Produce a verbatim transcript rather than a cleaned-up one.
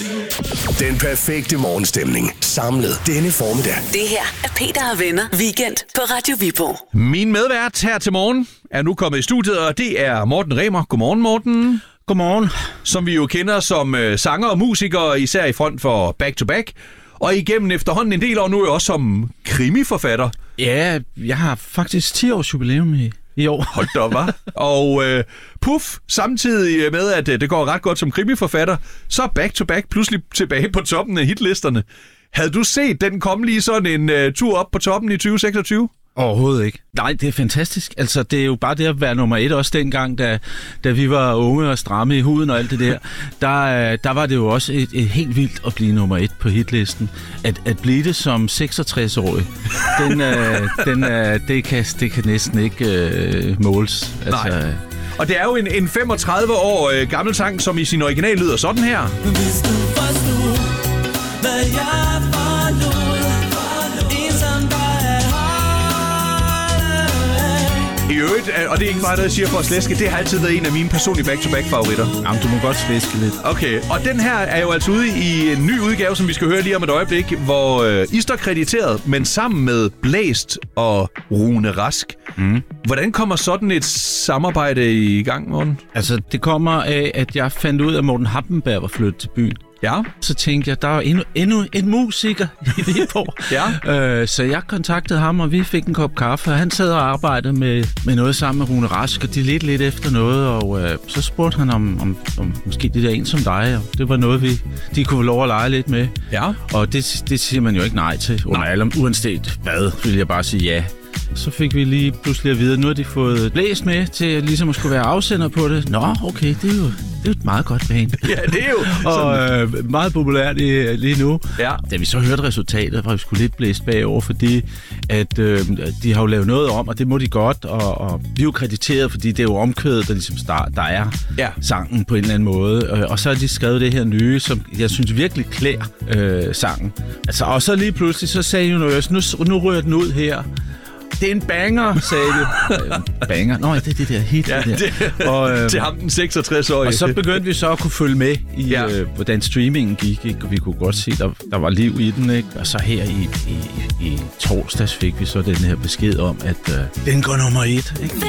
Den perfekte morgenstemning. Samlet denne formiddag. Det her er Peter og Venner Weekend på Radio Viborg. Min medvært her til morgen er nu kommet i studiet, og det er Morten Remer. Godmorgen, Morten. Godmorgen. Som vi jo kender som øh, sanger og musiker, især i front for Back to Back. Og igennem efterhånden en del år nu er også som krimiforfatter. Ja, jeg har faktisk ti års jubilæum i, i år. Hold da op, hva'? Og øh, puff, samtidig med, at øh, det går ret godt som krimiforfatter, så er Back to Back pludselig tilbage på toppen af hitlisterne. Havde du set den komme lige sådan en øh, tur op på toppen i tyve seksogtyve? Overhovedet ikke. Nej, det er fantastisk. Altså, det er jo bare det at være nummer et, også dengang, da, da vi var unge og stramme i huden og alt det der. Der, der var det jo også et, et helt vildt at blive nummer et på hitlisten. At, at blive det som seksogtres-årig, den, øh, den, øh, det, kan, det kan næsten ikke øh, måles. Altså, nej. Og det er jo en, en femogtredive år øh, gammel sang, som i sin original lyder sådan her. Hvis du forstod, hvad jeg forlod, ensom dig at holde. I øvrigt, og det er ikke bare noget, jeg siger for at slæske, det har altid været en af mine personlige back-to-back-favoritter. Jamen, du må godt slæske lidt. Okay, og den her er jo altså ude i en ny udgave, som vi skal høre lige om et øjeblik, hvor øh, I står krediteret, men sammen med Blæst og Rune Rask. Mm. Hvordan kommer sådan et samarbejde i gang, Morten? Altså, det kommer af, at jeg fandt ud af, at Morten Happenberg var flyttet til byen. Ja. Så tænkte jeg, der er endnu, endnu en musiker i Viborg. Ja. øh, så jeg kontaktede ham, og vi fik en kop kaffe. Han sad og arbejdede med, med noget sammen med Rune Rask, og de ledte lidt efter noget. Og øh, så spurgte han om, om, om måske det der en som dig. Og det var noget, vi de kunne få lov at lege lidt med. Ja. Og det, det siger man jo ikke nej til. Under alle, uanset hvad, vil jeg bare sige ja. Så fik vi lige pludselig at vide, at nu har de fået Blæst med til ligesom at skulle være afsender på det. Nå, okay, det er jo, det er jo et meget godt band. Ja, det er jo og øh, meget populært lige, lige nu. Ja. Da vi så hørte resultatet, var vi sgu lidt blæst bagover, fordi at øh, de har jo lavet noget om, og det må de godt, og, og vi er jo krediteret, fordi det er jo omkvædet, der ligesom start, der er ja. sangen på en eller anden måde. Og så har de skrevet det her nye, som jeg synes virkelig klæder øh, sangen. Altså, og så lige pludselig, så sagde Universal, nu, nu rører den ud her. Det er en banger, sagde de. Banger? Nå, det er det der hit. Ja, det der. Det, og, øh, til ham den seksogtres-årige. Og så begyndte vi så at kunne følge med i, ja. øh, hvordan streamingen gik, ikke? Og vi kunne godt se, der, der var liv i den, ikke? Og så her i, i, i torsdags fik vi så den her besked om, at øh, den går nummer et, ikke?